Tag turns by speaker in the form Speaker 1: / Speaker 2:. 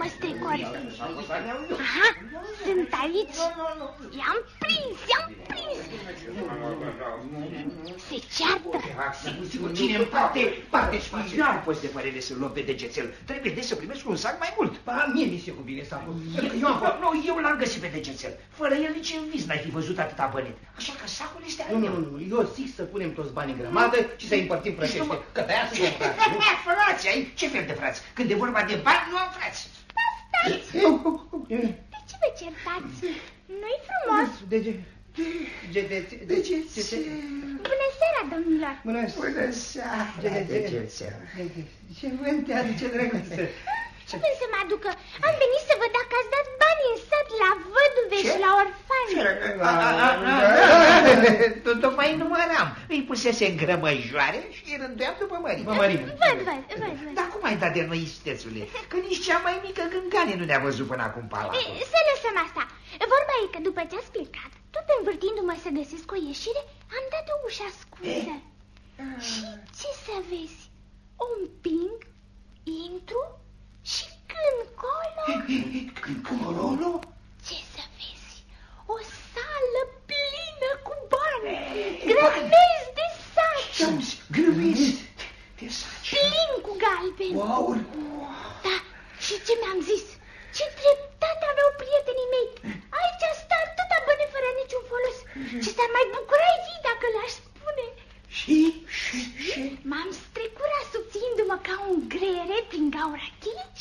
Speaker 1: mă strecori. Aha, sunt aici. I-am prins. Se ceartă.
Speaker 2: Cine împarte spațiu. Nu am fost de părere să-l luăm pe degețel. Trebuie să primesc un sac mai mult.
Speaker 3: Mie mi se cuvine sacul.
Speaker 2: Eu l-am găsit pe degețel. Fără el nici în vis n-ai fi văzut atâta bănet. Așa că sacul este al meu.
Speaker 3: Nu, eu zic să punem toți banii în grămadă și să-i împărțim frățește. Că pe aia suntem frați.
Speaker 2: Frați, ai? Ce fel de frați? Când e vorba de bani, nu am frați.
Speaker 1: Stați! De ce vă certați? Nu-i frumos?
Speaker 2: Degețel.
Speaker 1: Bună seara, domnilor!
Speaker 3: Bună seara, degețel. Ce vânt te aduce, drăguță?
Speaker 1: Ce vrei să mă aducă? Am venit să văd dacă ați dat bani în sat la văduve și la orfani.
Speaker 2: Tocmai număram. Îi pusese în grămăjoare și îi rânduiam după mărime.
Speaker 1: Văd.
Speaker 2: Dar cum ai dat de noi, istețule? Că nici cea mai mică gângane nu ne-a văzut până acum palatul.
Speaker 1: Să lăsăm asta. Vorba e că după ce ați plecat, tot învârtindu-mă să găsesc o ieșire, am dat o ușă ascunsă. Și ce să vezi? O împing, intru și când colo... Ce să vezi? O sală plină cu bani, grămezi de saci.
Speaker 2: Grămezi de saci.
Speaker 1: Plin cu galbeni.
Speaker 3: Wow,